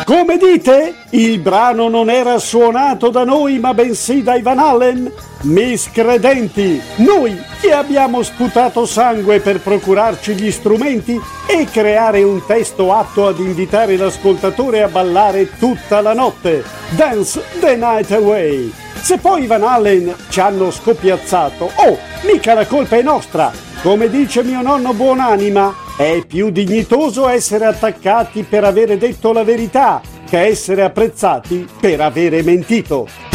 Come dite? Il brano non era suonato da noi ma bensì dai Van Halen? Miscredenti! Noi che abbiamo sputato sangue per procurarci gli strumenti e creare un testo atto ad invitare l'ascoltatore a ballare tutta la notte. Dance the night away! Se poi i Van Halen ci hanno scoppiazzato, mica la colpa è nostra! Come dice mio nonno buonanima, è più dignitoso essere attaccati per avere detto la verità che essere apprezzati per avere mentito.